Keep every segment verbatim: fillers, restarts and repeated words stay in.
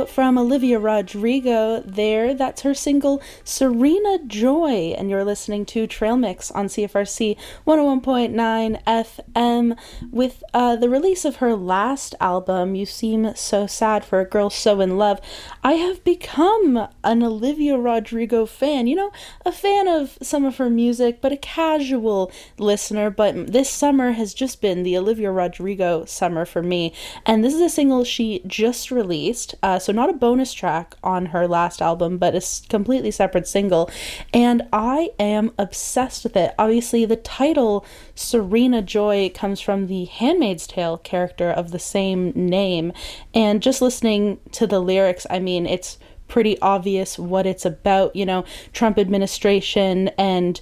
new from Olivia Rodrigo there. That's her single Serena Joy, and you're listening to Trail Mix on C F R C one oh one point nine F M. With uh, the release of her last album, You Seem So Sad for a Girl So in Love, I have become an Olivia Rodrigo fan. You know, a fan of some of her music, but a casual listener. But this summer has just been the Olivia Rodrigo summer for me, and this is a single she just released, uh, so not a bonus track on her last album, but a completely separate single, and I am obsessed with it. Obviously, the title Serena Joy comes from the Handmaid's Tale character of the same name, and just listening to the lyrics, I mean, it's pretty obvious what it's about. You know, Trump administration, and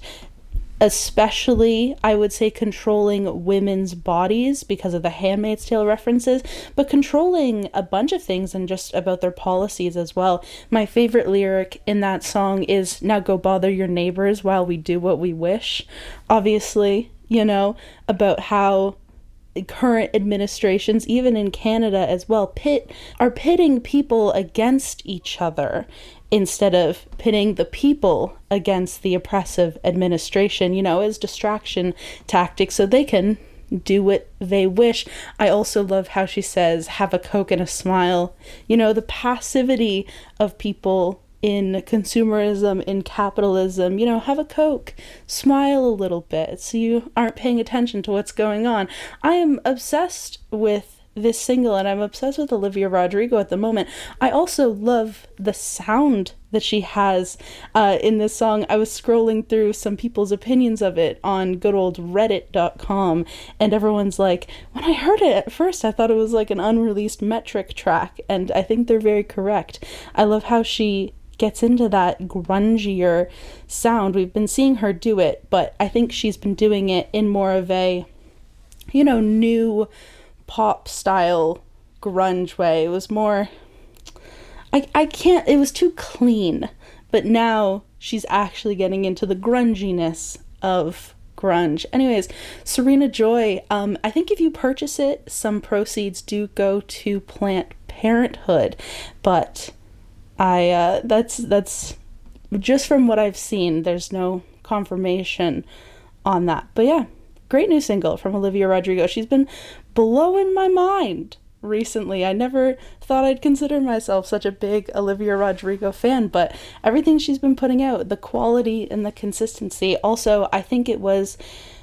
especially, I would say, controlling women's bodies because of the Handmaid's Tale references, but controlling a bunch of things and just about their policies as well. My favorite lyric in that song is, "Now go bother your neighbors while we do what we wish." Obviously, you know, about how current administrations, even in Canada as well, pit are pitting people against each other instead of pitting the people against the oppressive administration, you know, as distraction tactics so they can do what they wish. I also love how she says, "Have a Coke and a smile." You know, the passivity of people in consumerism, in capitalism, you know, have a Coke, smile a little bit so you aren't paying attention to what's going on. I am obsessed with this single, and I'm obsessed with Olivia Rodrigo at the moment. I also love the sound that she has uh, in this song. I was scrolling through some people's opinions of it on good old reddit dot com, and everyone's like, when I heard it at first, I thought it was like an unreleased Metric track, and I think they're very correct. I love how she gets into that grungier sound. We've been seeing her do it, but I think she's been doing it in more of a, you know, new pop style grunge way. It was more, I, I can't, it was too clean, but now she's actually getting into the grunginess of grunge. Anyways, Serena Joy, um, I think if you purchase it, some proceeds do go to Planned Parenthood, but I, uh, that's, that's just from what I've seen, there's no confirmation on that, but yeah, great new single from Olivia Rodrigo. She's been blowing my mind recently. I never thought I'd consider myself such a big Olivia Rodrigo fan, but everything she's been putting out, the quality and the consistency. Also, I think it was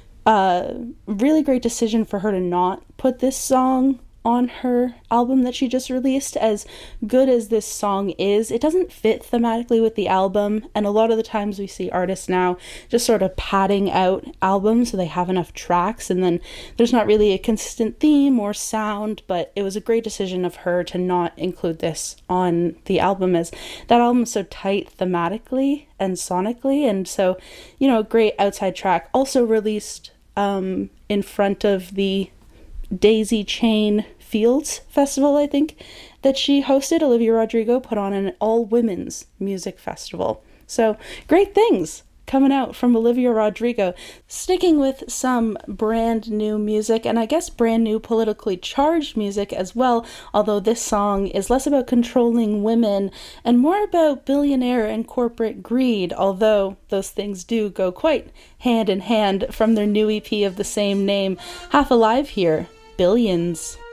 a really great decision for her to not put this song on her album that she just released. As good as this song is, it doesn't fit thematically with the album, and a lot of the times we see artists now just sort of padding out albums so they have enough tracks and then there's not really a consistent theme or sound. But it was a great decision of her to not include this on the album, as that album is so tight thematically and sonically, and so, you know, great outside track. Also released um in front of the Daisy Chain Fields Festival, I think, that she hosted. Olivia Rodrigo put on an all-women's music festival. So, great things coming out from Olivia Rodrigo. Sticking with some brand new music, and I guess brand new politically charged music as well, although this song is less about controlling women and more about billionaire and corporate greed, although those things do go quite hand in hand. From their new E P of the same name, Half Alive here, Billions.